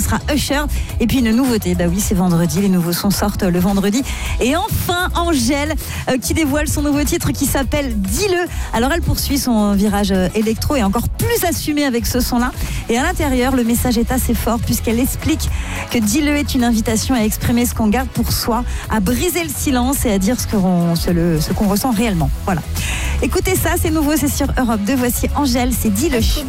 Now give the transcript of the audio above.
sera Usher. Et puis une nouveauté, bah oui, c'est vendredi, les nouveaux sons sortent le vendredi. Et enfin, Angèle qui dévoile son nouveau titre qui s'appelle Dis-le. Alors elle poursuit son virage électro et encore plus assumé avec ce son-là. Et à l'intérieur, le message est assez fort puisqu'elle explique que Dis-le est une invitation à exprimer ce qu'on garde pour soi, à briser le silence et à dire ce qu'on ressent réellement. Voilà. Écoutez ça, c'est nouveau, c'est sur Europe 2. Voici Angèle, c'est Dis-le.